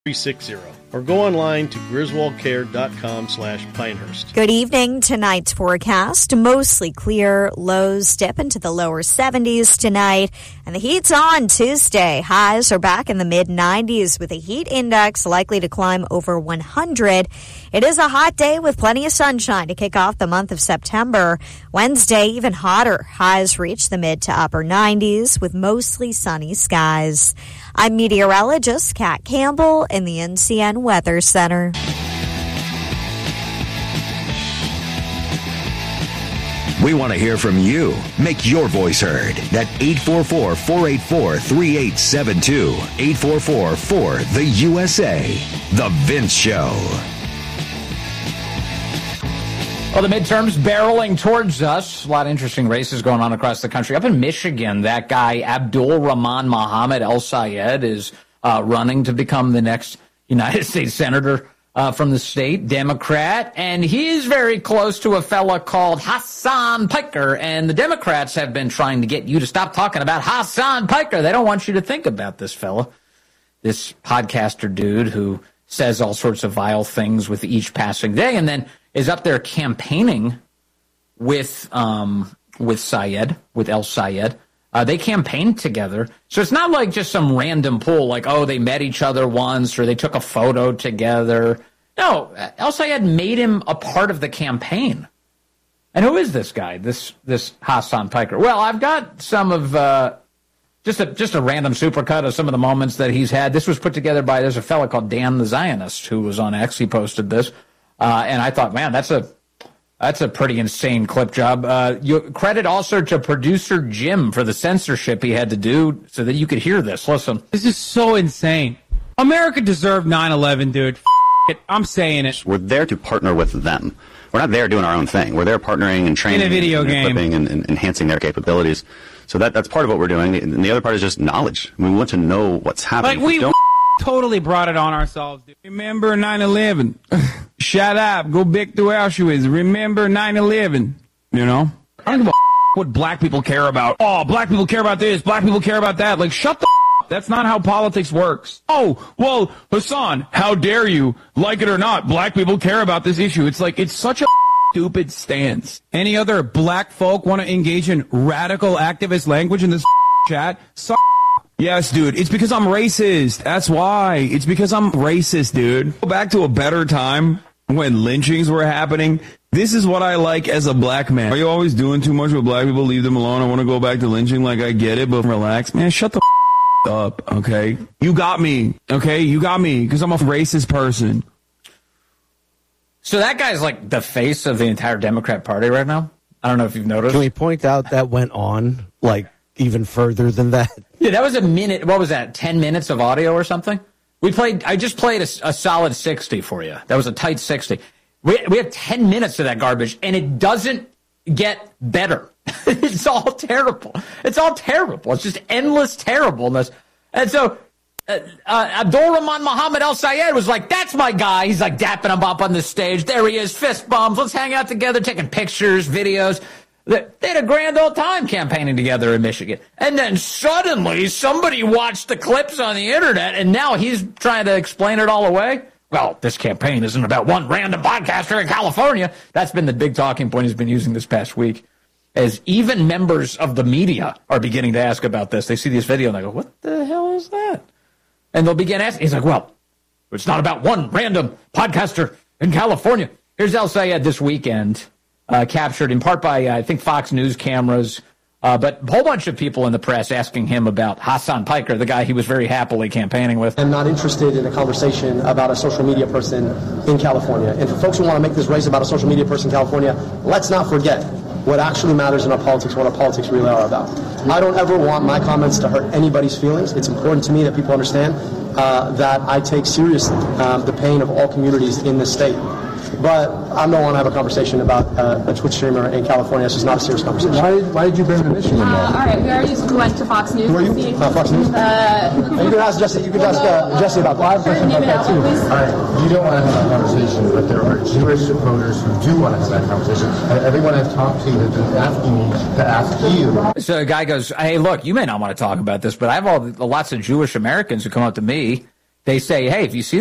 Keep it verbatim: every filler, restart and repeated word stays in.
three six zero or go online to griswoldcare.com slash Pinehurst. Good evening. Tonight's forecast, mostly clear. Lows dip into the lower seventies tonight. And the heat's on Tuesday. Highs are back in the mid nineties with a heat index likely to climb over one hundred. It is a hot day with plenty of sunshine to kick off the month of September. Wednesday, even hotter. Highs reach the mid to upper nineties with mostly sunny skies. I'm meteorologist Kat Campbell in the N C N Weather Center. We want to hear from you. Make your voice heard at eight four four, four eight four, three eight seven two. eight four four, four, the U S A. The Vince Show. Well, the midterms barreling towards us. A lot of interesting races going on across the country. Up in Michigan, that guy, Abdul Rahman Mohammed El Sayed, is uh, running to become the next United States Senator uh, from the state, Democrat. And he is very close to a fella called Hassan Piker. And the Democrats have been trying to get you to stop talking about Hassan Piker. They don't want you to think about this fella, this podcaster dude who says all sorts of vile things with each passing day and then is up there campaigning with um, with Sayed, with El Sayed. Uh, they campaigned together. So it's not like just some random pool, like, oh, they met each other once or they took a photo together. No, El Sayed made him a part of the campaign. And who is this guy, this this Hassan Piker? Well, I've got some of, uh, just a just a random supercut of some of the moments that he's had. This was put together by, there's a fella called Dan the Zionist who was on X. He posted this. Uh, and I thought, man, that's a that's a pretty insane clip job. Uh, you credit also to producer Jim for the censorship he had to do so that you could hear this. Listen. This is so insane. America deserved nine eleven, dude. F- it. I'm saying it. We're there to partner with them. We're not there doing our own thing. We're there partnering and training in a video and game. equipping and, and enhancing their capabilities. So that that's part of what we're doing. And the other part is just knowledge. We want to know what's happening. Like we don't totally brought it on ourselves, dude. Remember nine eleven. Shut up. Go back to Auschwitz. Remember nine eleven. You know? I don't give a what black people care about. Oh, black people care about this. Black people care about that. Like, shut the f- That's not how politics works. Oh, well, Hassan, how dare you? Like it or not, black people care about this issue. It's like, it's such a stupid stance. Any other black folk want to engage in radical activist language in this chat? Suck. Yes, dude. It's because I'm racist. That's why. It's because I'm racist, dude. Go back to a better time when lynchings were happening. This is what I like as a black man. Are you always doing too much with black people? Leave them alone. I want to go back to lynching. Like, I get it, but relax. Man, shut the f- up, okay? You got me, okay? You got me because I'm a racist person. So that guy's like the face of the entire Democrat Party right now. I don't know if you've noticed. Can we point out that went on, like, even further than that? Yeah, that was a minute. What was that? Ten minutes of audio or something? We played. I just played a, a solid sixty for you. That was a tight sixty. We we have ten minutes of that garbage, and it doesn't get better. It's all terrible. It's all terrible. It's just endless terribleness. And so uh, uh, Abdul Rahman Mohammed El Sayed was like, "That's my guy." He's like dapping him up on the stage. There he is, fist bumps. Let's hang out together, taking pictures, videos. They had a grand old time campaigning together in Michigan. And then suddenly somebody watched the clips on the internet, and now he's trying to explain it all away. Well, this campaign isn't about one random podcaster in California. That's been the big talking point he's been using this past week, as even members of the media are beginning to ask about this. They see this video, and they go, what the hell is that? And they'll begin asking. He's like, well, it's not about one random podcaster in California. Here's El Sayed this weekend. Uh, captured in part by, uh, I think, Fox News cameras, uh, but a whole bunch of people in the press asking him about Hassan Piker, the guy he was very happily campaigning with. I'm not interested in a conversation about a social media person in California. And for folks who want to make this race about a social media person in California, let's not forget what actually matters in our politics, what our politics really are about. I don't ever want my comments to hurt anybody's feelings. It's important to me that people understand uh, that I take seriously um, the pain of all communities in this state. But I don't want to have a conversation about uh, a Twitch streamer in California. This is not a serious conversation. Why, why did you bring the Michigan uh, All right, we already just went to Fox News. Who are you? Uh, Fox News? Uh, you can ask Jesse, you can ask uh, Jesse about that. I have a question about that too. All right, you don't want to have that conversation, but there are Jewish voters who do want to have that conversation. And everyone I've talked to has been asking me to ask you. So a guy goes, hey, look, you may not want to talk about this, but I have all lots of Jewish Americans who come up to me they say, hey, if you see